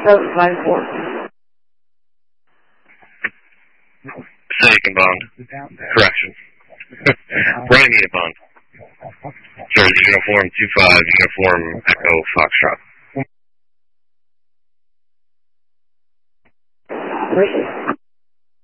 754. Say you can bond. Correction. Write me a bond. Sir, Uniform 25, Uniform Echo Foxtrot. Appreciate it.